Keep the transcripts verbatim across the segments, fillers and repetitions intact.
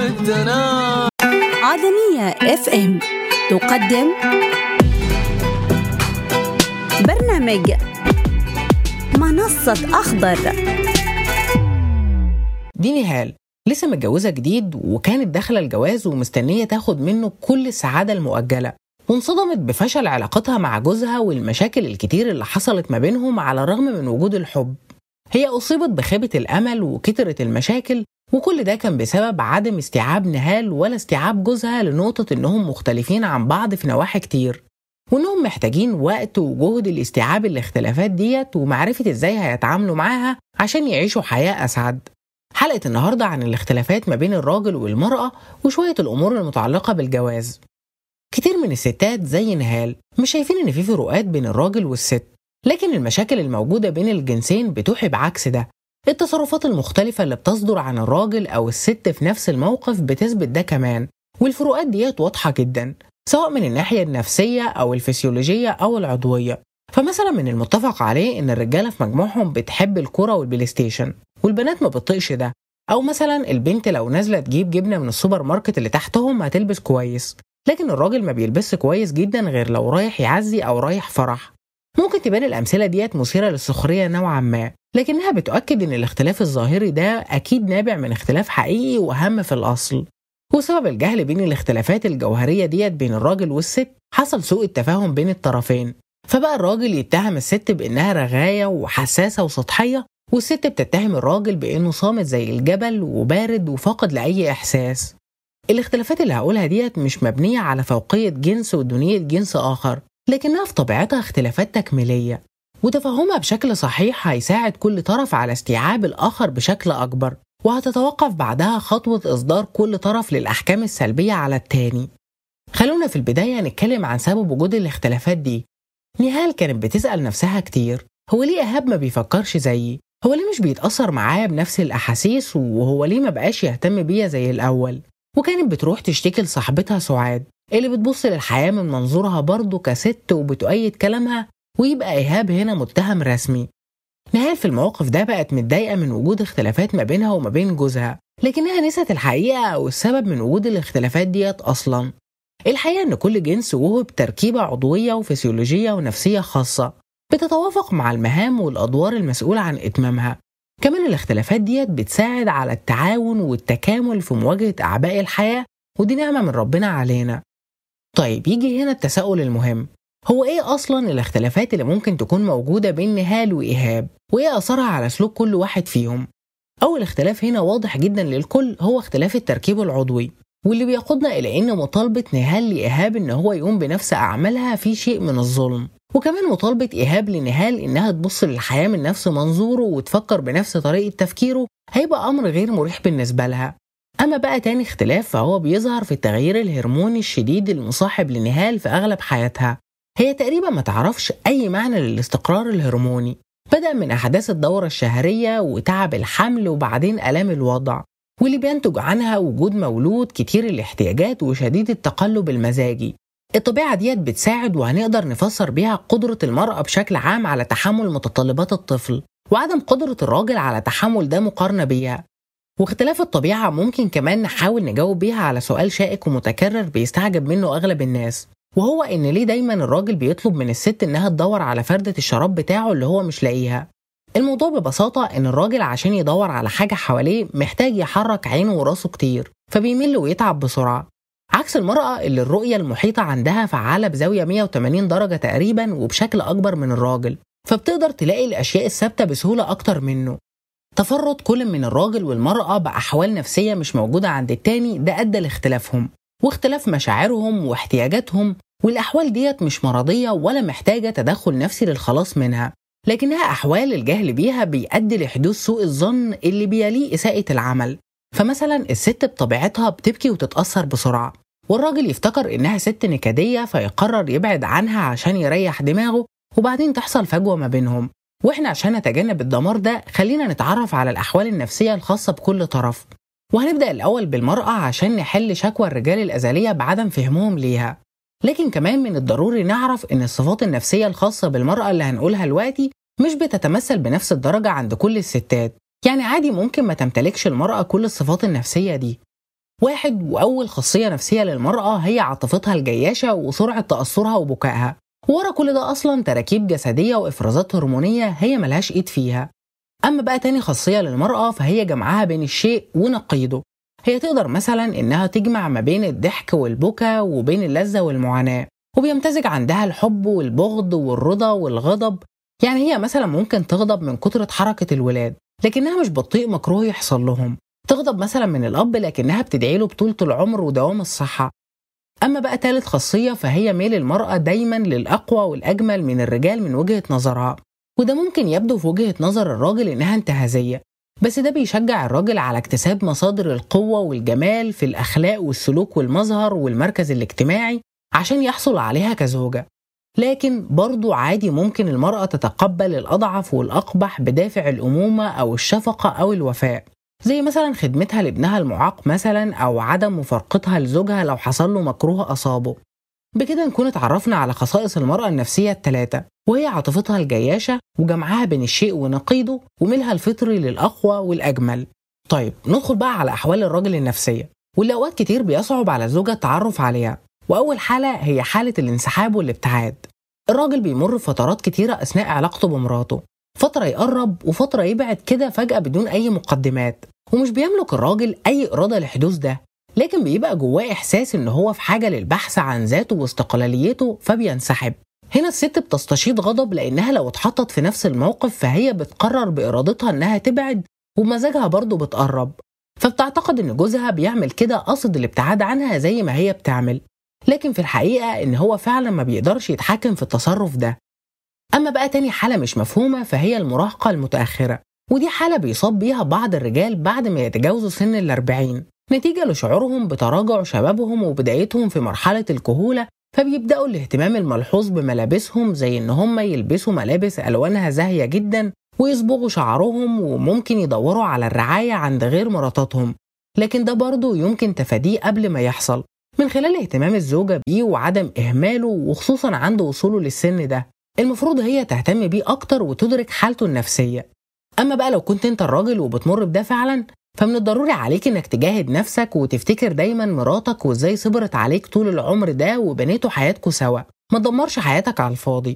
ودنا. عدنية اف ام تقدم برنامج منصة أخضر. دي نهال لسه متجوزة جديد، وكانت داخلة الجواز ومستنية تاخد منه كل السعادة المؤجلة، وانصدمت بفشل علاقتها مع جوزها والمشاكل الكتير اللي حصلت ما بينهم على الرغم من وجود الحب. هي أصيبت بخيبة الأمل وكترت المشاكل، وكل ده كان بسبب عدم استيعاب نهال ولا استيعاب جوزها لنقطة إنهم مختلفين عن بعض في نواحي كتير، وإنهم محتاجين وقت وجهد لاستيعاب الاختلافات ديت ومعرفة إزاي هيتعاملوا معاها عشان يعيشوا حياة أسعد. حلقة النهاردة عن الاختلافات ما بين الراجل والمرأة وشوية الأمور المتعلقة بالجواز. كتير من الستات زي نهال مش شايفين إن في فروقات بين الراجل والست، لكن المشاكل الموجودة بين الجنسين بتوحي بعكس ده. التصرفات المختلفة اللي بتصدر عن الراجل أو الست في نفس الموقف بتثبت ده كمان، والفروقات ديت واضحة جدا سواء من الناحية النفسية أو الفسيولوجية أو العضوية. فمثلا من المتفق عليه إن الرجالة في مجموعهم بتحب الكرة والبلايستيشن، والبنات ما بتطيقش ده. أو مثلا البنت لو نازلة تجيب جبنة من السوبر ماركت اللي تحتهم هتلبس كويس، لكن الراجل ما بيلبسش كويس جدا غير لو رايح يعزي أو رايح فرح. ممكن تبان الأمثلة ديت مثيرة للسخرية نوعا ما، لكنها بتؤكد إن الاختلاف الظاهري ده أكيد نابع من اختلاف حقيقي وأهم في الأصل. وسبب الجهل بين الاختلافات الجوهرية ديت بين الراجل والست حصل سوء التفاهم بين الطرفين، فبقى الراجل يتهم الست بإنها رغاية وحساسة وسطحية، والست بتتهم الراجل بإنه صامت زي الجبل وبارد وفاقد لأي إحساس. الاختلافات اللي هقولها ديت مش مبنية على فوقية جنس ودونية جنس آخر، لكنها في طبيعتها اختلافات تكميلية، وتفهمها بشكل صحيح هيساعد كل طرف على استيعاب الآخر بشكل أكبر، وهتتوقف بعدها خطوة إصدار كل طرف للأحكام السلبية على التاني. خلونا في البداية نتكلم عن سبب وجود الاختلافات دي. نهال كانت بتسأل نفسها كتير، هو ليه إيهاب ما بيفكرش زيي؟ هو ليه مش بيتأثر معايا بنفس الأحاسيس؟ وهو ليه ما بقاش يهتم بيا زي الأول؟ وكانت بتروح تشتكي لصاحبتها سعاد اللي بتبص للحياة من منظورها برضه كست وبتؤيد كلامها، ويبقى إيهاب هنا متهم رسمي. نهال في الموقف ده بقت متضايقة من وجود اختلافات ما بينها وما بين جوزها، لكنها نسيت الحقيقة أو السبب من وجود الاختلافات ديت أصلا. الحقيقة إن كل جنس وهو بتركيبة عضوية وفسيولوجية ونفسية خاصة بتتوافق مع المهام والأدوار المسؤولة عن إتمامها. كمان الاختلافات ديت بتساعد على التعاون والتكامل في مواجهة أعباء الحياة، ودي نعمة من ربنا علينا. طيب يجي هنا التساؤل المهم، هو إيه أصلا الاختلافات اللي ممكن تكون موجودة بين نهال وإيهاب؟ وإيه أثرها على سلوك كل واحد فيهم؟ أول اختلاف هنا واضح جدا للكل هو اختلاف التركيب العضوي، واللي بيقودنا إلى إن مطالبة نهال لإيهاب إن هو يقوم بنفس أعمالها في شيء من الظلم، وكمان مطالبة إيهاب لنهال إنها تبص للحياة من نفس منظوره وتفكر بنفس طريقة تفكيره هيبقى أمر غير مريح بالنسبة لها. أما بقى تاني اختلاف فهو بيظهر في التغيير الهرموني الشديد المصاحب لنهال في أغلب حياتها. هي تقريبا ما تعرفش أي معنى للاستقرار الهرموني، بدأ من أحداث الدورة الشهرية وتعب الحمل وبعدين آلام الوضع، واللي بينتج عنها وجود مولود كتير الاحتياجات وشديد التقلب المزاجي. الطبيعة ديت بتساعد وهنقدر نفسر بيها قدرة المرأة بشكل عام على تحمل متطلبات الطفل، وعدم قدرة الراجل على تحمل ده مقارنة بيها. واختلاف الطبيعة ممكن كمان نحاول نجاوب بيها على سؤال شائك ومتكرر بيستعجب منه أغلب الناس، وهو إن ليه دايما الراجل بيطلب من الست إنها تدور على فردة الشراب بتاعه اللي هو مش لاقيها؟ الموضوع ببساطة إن الراجل عشان يدور على حاجة حواليه محتاج يحرك عينه وراسه كتير، فبيمل ويتعب بسرعة، عكس المرأة اللي الرؤية المحيطة عندها فعالة بزاوية مية وتمانين درجة تقريبا وبشكل أكبر من الراجل، فبتقدر تلاقي الأشياء الثابتة بسهولة أكتر منه. تفرد كل من الراجل والمرأة بأحوال نفسية مش موجودة عند التاني ده أدى لاختلافهم واختلاف مشاعرهم واحتياجاتهم، والأحوال ديت مش مرضية ولا محتاجة تدخل نفسي للخلاص منها، لكنها أحوال الجهل بيها بيؤدي لحدوث سوء الظن اللي بيليه إساءة العمل. فمثلا الست بطبيعتها بتبكي وتتأثر بسرعة، والراجل يفتكر إنها ست نكدية فيقرر يبعد عنها عشان يريح دماغه، وبعدين تحصل فجوة ما بينهم. وإحنا عشان نتجنب الدمار ده خلينا نتعرف على الأحوال النفسية الخاصة بكل طرف، وهنبدأ الأول بالمرأة عشان نحل شكوى الرجال الأزلية بعدم فهمهم ليها. لكن كمان من الضروري نعرف إن الصفات النفسية الخاصة بالمرأة اللي هنقولها دلوقتي مش بتتمثل بنفس الدرجة عند كل الستات، يعني عادي ممكن ما تمتلكش المرأة كل الصفات النفسية دي. واحد وأول خاصية نفسية للمرأة هي عاطفتها الجياشة وسرعة تأثرها وبكائها، ورا كل ده أصلا تراكيب جسدية وإفرازات هرمونية هي ملهاش إيد فيها. أما بقى تاني خاصية للمرأة فهي جمعها بين الشيء ونقيضه. هي تقدر مثلا إنها تجمع ما بين الضحك والبكا وبين اللذة والمعاناة، وبيمتزج عندها الحب والبغض والرضا والغضب. يعني هي مثلا ممكن تغضب من كترة حركة الولاد لكنها مش بتطيق مكروه يحصل لهم، تغضب مثلا من الأب لكنها بتدعي له بطولة العمر ودوام الصحة. أما بقى ثالث خاصية فهي ميل المرأة دايما للأقوى والأجمل من الرجال من وجهة نظرها، وده ممكن يبدو في وجهة نظر الراجل إنها انتهازية، بس ده بيشجع الراجل على اكتساب مصادر القوة والجمال في الأخلاق والسلوك والمظهر والمركز الاجتماعي عشان يحصل عليها كزوجة. لكن برضو عادي ممكن المرأة تتقبل الأضعف والأقبح بدافع الأمومة أو الشفقة أو الوفاء، زي مثلا خدمتها لابنها المعاق مثلا أو عدم مفارقتها لزوجها لو حصل له مكروه أصابه. بكده نكون اتعرفنا على خصائص المرأة النفسية الثلاثة، وهي عاطفتها الجياشة وجمعها بين الشيء ونقيضه وميلها الفطري للأقوى والأجمل. طيب ندخل بقى على أحوال الراجل النفسية، واللي أوقات كتير بيصعب على الزوجة التعرف عليها. وأول حالة هي حالة الانسحاب والابتعاد. الراجل بيمر بفترات كتيرة أثناء علاقته بمراته، فترة يقرب وفترة يبعد كده فجأة بدون أي مقدمات، ومش بيملك الراجل أي إرادة لحدوث ده، لكن بيبقى جواه إحساس إن هو في حاجة للبحث عن ذاته واستقلاليته فبينسحب. هنا الست بتستشيط غضب لأنها لو اتحطت في نفس الموقف فهي بتقرر بإرادتها إنها تبعد، ومزاجها برضه بتقرب، فبتعتقد إن جوزها بيعمل كده قصد الابتعاد عنها زي ما هي بتعمل، لكن في الحقيقة إن هو فعلا ما بيقدرش يتحكم في التصرف ده. أما بقى تاني حالة مش مفهومة فهي المراهقة المتأخرة، ودي حالة بيصاب بيها بعض الرجال بعد ما يتجاوزوا سن الأربعين نتيجة لشعورهم بتراجع شبابهم وبدايتهم في مرحلة الكهولة، فبيبدأوا الاهتمام الملحوظ بملابسهم زي إن هم يلبسوا ملابس ألوانها زاهية جدا ويصبغوا شعرهم، وممكن يدوروا على الرعاية عند غير مراتاتهم، لكن ده برضو يمكن تفاديه قبل ما يحصل من خلال اهتمام الزوجة بيه وعدم إهماله، وخصوصا عند وصوله للسن ده المفروض هي تهتم بيه أكتر وتدرك حالته النفسية. أما بقى لو كنت انت الراجل وبتمر بده فعلا فمن الضروري عليك انك تجاهد نفسك وتفتكر دايما مراتك وازاي صبرت عليك طول العمر ده وبنيتوا حياتكوا سوا، ما تدمرش حياتك على الفاضي.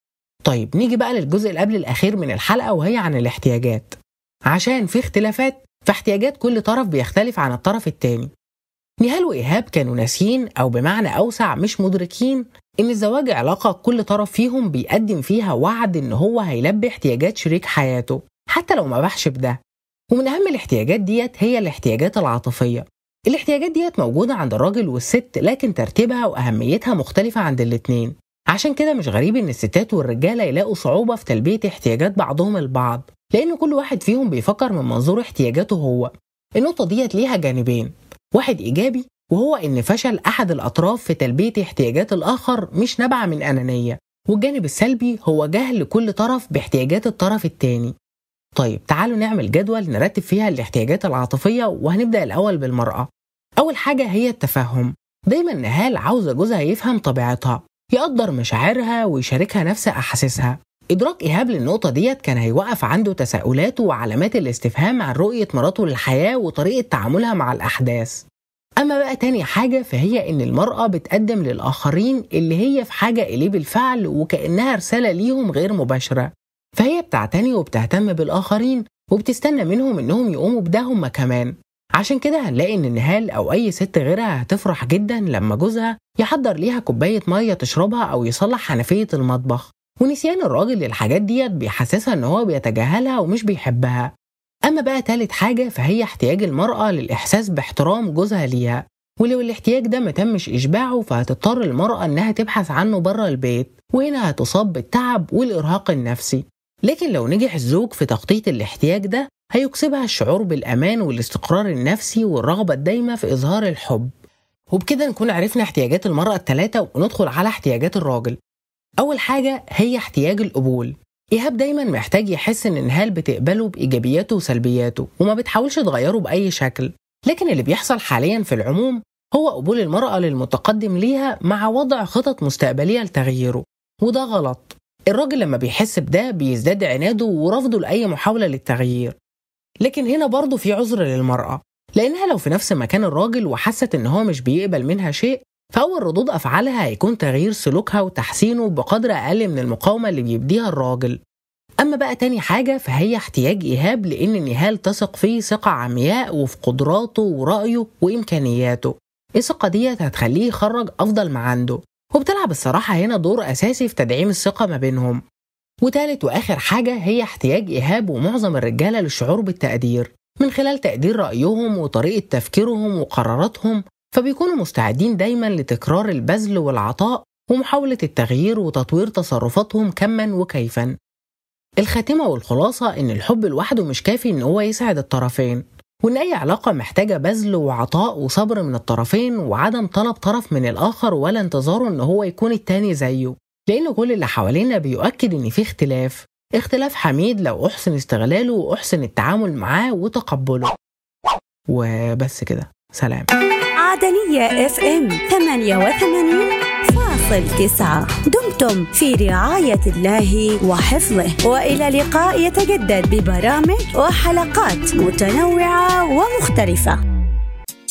طيب نيجي بقى للجزء اللي قبل الأخير من الحلقة وهي عن الاحتياجات، عشان في اختلافات فاحتياجات كل طرف بيختلف عن الطرف التاني. نهال وإيهاب كانوا ناسيين أو بمعنى أوسع مش مدركين إن الزواج علاقة كل طرف فيهم بيقدم فيها وعد إن هو هيلبي احتياجات شريك حياته حتى لو ما بحش بده. ومن أهم الاحتياجات ديت هي الاحتياجات العاطفية. الاحتياجات ديت موجودة عند الراجل والست، لكن ترتيبها وأهميتها مختلفة عند الاتنين، عشان كده مش غريب إن الستات والرجالة يلاقوا صعوبة في تلبية احتياجات بعضهم البعض، لأن كل واحد فيهم بيفكر من منظور احتياجاته هو. النقطة ديت ليها جانبين، واحد إيجابي وهو إن فشل أحد الأطراف في تلبية احتياجات الآخر مش نابعة من أنانية، والجانب السلبي هو جهل كل طرف باحتياجات الطرف التاني. طيب تعالوا نعمل جدول نرتب فيها الاحتياجات العاطفية، وهنبدأ الأول بالمرأة. أول حاجة هي التفهم. دايما نهال عاوزة جوزها يفهم طبيعتها، يقدر مشاعرها ويشاركها نفس أحاسيسها. إدراك إيهاب للنقطة ديت كان هيوقف عنده تساؤلاته وعلامات الاستفهام عن رؤية مراته للحياة وطريقة تعاملها مع الأحداث. أما بقى تاني حاجة فهي إن المرأة بتقدم للآخرين اللي هي في حاجة إليه بالفعل وكأنها رسالة ليهم غير مباشرة، فهي بتعتني وبتهتم بالآخرين وبتستنى منهم إنهم يقوموا بده هم كمان. عشان كده هنلاقي إن نهال أو أي ست غيرها هتفرح جدا لما جوزها يحضر ليها كوباية مية تشربها أو يصلح حنفية المطبخ، ونسيان الراجل للحاجات ديت بيحسسها إن هو بيتجاهلها ومش بيحبها. أما بقى تالت حاجة فهي احتياج المرأة للإحساس باحترام جوزها ليها، ولو الاحتياج ده ما تمش إشباعه فهتضطر المرأة إنها تبحث عنه بره البيت، وهنا هتصاب بالتعب والإرهاق النفسي. لكن لو نجح الزوج في تغطية الاحتياج ده هيكسبها الشعور بالأمان والاستقرار النفسي والرغبة الدايمة في إظهار الحب. وبكده نكون عرفنا احتياجات المرأة الثلاثة وندخل على احتياجات الراجل. أول حاجة هي احتياج القبول. إيهاب دايما محتاج يحس إن نهال بتقبله بإيجابياته وسلبياته وما بتحاولش تغيره بأي شكل، لكن اللي بيحصل حاليا في العموم هو قبول المرأة للمتقدم ليها مع وضع خطط مستقبلية لتغييره، وده غلط. الراجل لما بيحس بده بيزداد عناده ورفضه لأي محاولة للتغيير. لكن هنا برضو في عذر للمرأة، لأنها لو في نفس مكان الراجل وحست إن هو مش بيقبل منها شيء، فأول ردود أفعالها هيكون تغيير سلوكها وتحسينه بقدر أقل من المقاومة اللي بيبديها الراجل. أما بقى تاني حاجة فهي احتياج إيهاب لأن نهال تثق فيه ثقة عمياء وفي قدراته ورأيه وإمكانياته. الثقة دي هتخليه يخرج أفضل ما عنده، وبتلعب الصراحة هنا دور أساسي في تدعيم الثقة ما بينهم. وتالت وآخر حاجة هي احتياج إيهاب ومعظم الرجالة للشعور بالتقدير من خلال تقدير رأيهم وطريقة تفكيرهم وقراراتهم، فبيكونوا مستعدين دايما لتكرار البذل والعطاء ومحاولة التغيير وتطوير تصرفاتهم كما وكيفا. الخاتمة والخلاصة إن الحب لوحده مش كافي إن هو يسعد الطرفين، وإن أي علاقة محتاجة بذل وعطاء وصبر من الطرفين وعدم طلب طرف من الآخر ولا انتظاره إن هو يكون التاني زيه، لأن كل اللي حوالينا بيؤكد إن في اختلاف اختلاف حميد لو أحسن استغلاله وأحسن التعامل معاه وتقبله. وبس كده، سلام. عدنية اف ام ثمانية وثمانين فاصل تسعة. دمتم في رعاية الله وحفظه، وإلى لقاء يتجدد ببرامج وحلقات متنوعة ومختلفة.